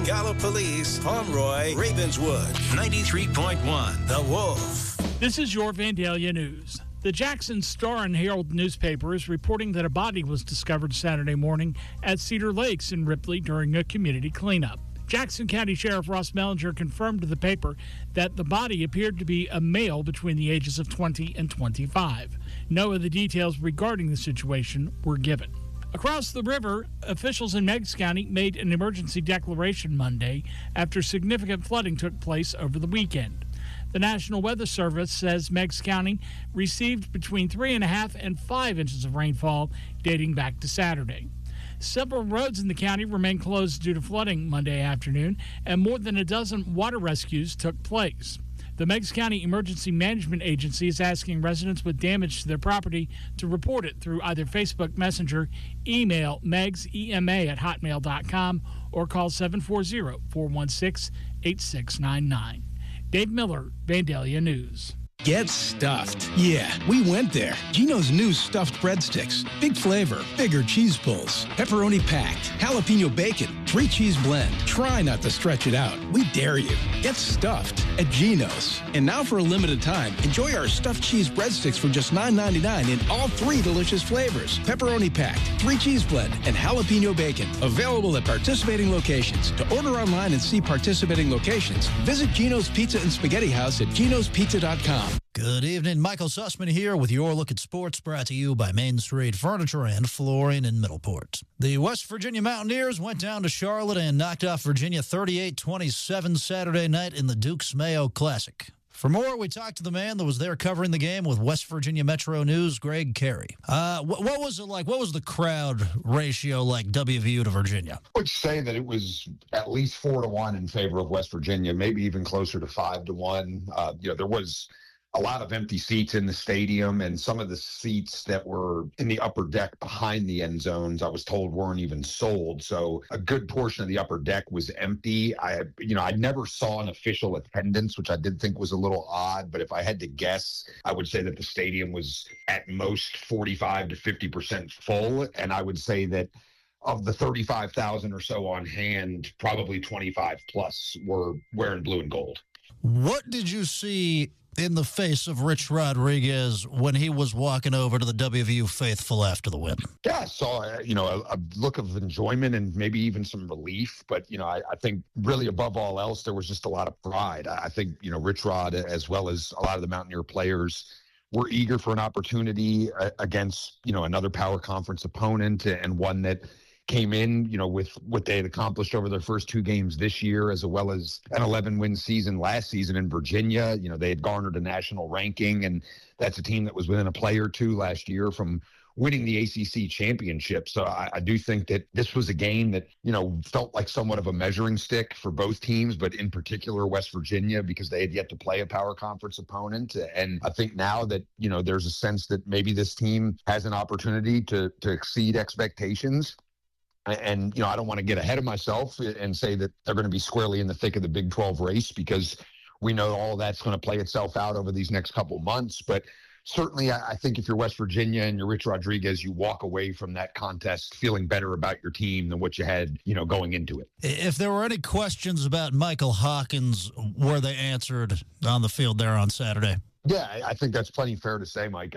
Gallipolis, Pomeroy, Ravenswood, 93.1 The Wolf. This is your Vandalia News. The Jackson Star and Herald newspaper is reporting that a body was discovered Saturday morning at Cedar Lakes in Ripley during a community cleanup. Jackson County Sheriff Ross Mellinger confirmed to the paper that the body appeared to be a male between the ages of 20 and 25. No other details regarding the situation were given. Across the river, officials in Meigs County made an emergency declaration Monday after significant flooding took place over the weekend. The National Weather Service says Meigs County received between 3.5 and 5 inches of rainfall dating back to Saturday. Several roads in the county remain closed due to flooding Monday afternoon, and more than a dozen water rescues took place. The Meigs County Emergency Management Agency is asking residents with damage to their property to report it through either Facebook Messenger, email megsema@hotmail.com, or call 740-416-8699. Dave Miller, Vandalia News. Get stuffed. Yeah, we went there. Geno's new stuffed breadsticks. Big flavor, bigger cheese pulls, pepperoni packed, jalapeno bacon, 3 cheese blend. Try not to stretch it out. We dare you. Get stuffed at Geno's. And now for a limited time, enjoy our stuffed cheese breadsticks for just $9.99 in all 3 delicious flavors. Pepperoni packed, 3 cheese blend, and jalapeno bacon. Available at participating locations. To order online and see participating locations, visit Geno's Pizza and Spaghetti House at genospizza.com. Good evening, Michael Sussman here with your look at sports, brought to you by Main Street Furniture and Flooring in Middleport. The West Virginia Mountaineers went down to Charlotte and knocked off Virginia 38-27 Saturday night in the Dukes Mayo Classic. For more, we talked to the man that was there covering the game with West Virginia Metro News, Greg Carey. What was it like? What was the crowd ratio like, WVU to Virginia? I would say that it was at least 4-1 in favor of West Virginia, maybe even closer to 5-1. There was a lot of empty seats in the stadium, and some of the seats that were in the upper deck behind the end zones, I was told, weren't even sold. So a good portion of the upper deck was empty. I never saw an official attendance, which I did think was a little odd, but if I had to guess, I would say that the stadium was at most 45 to 50% full. And I would say that of the 35,000 or so on hand, probably 25 plus were wearing blue and gold. What did you see in the face of Rich Rodriguez when he was walking over to the WVU faithful after the win? Yeah, I saw, a look of enjoyment and maybe even some relief. But, I think really above all else, there was just a lot of pride. I think, Rich Rod, as well as a lot of the Mountaineer players, were eager for an opportunity against, another power conference opponent, and one that came in, with what they had accomplished over their first 2 games this year, as well as an 11-win season last season in Virginia. They had garnered a national ranking, and that's a team that was within a play or 2 last year from winning the ACC championship. So I do think that this was a game that, felt like somewhat of a measuring stick for both teams, but in particular West Virginia, because they had yet to play a power conference opponent. And I think now that, there's a sense that maybe this team has an opportunity to exceed expectations. And, I don't want to get ahead of myself and say that they're going to be squarely in the thick of the Big 12 race, because we know all that's going to play itself out over these next couple months. But certainly, I think if you're West Virginia and you're Rich Rodriguez, you walk away from that contest feeling better about your team than what you had, going into it. If there were any questions about Michael Hawkins, were they answered on the field there on Saturday? Yeah, I think that's plenty fair to say, Mike.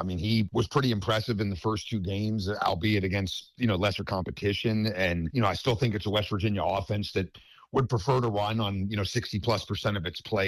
He was pretty impressive in the first 2 games, albeit against, lesser competition. And, I still think it's a West Virginia offense that would prefer to run on, 60+% of its play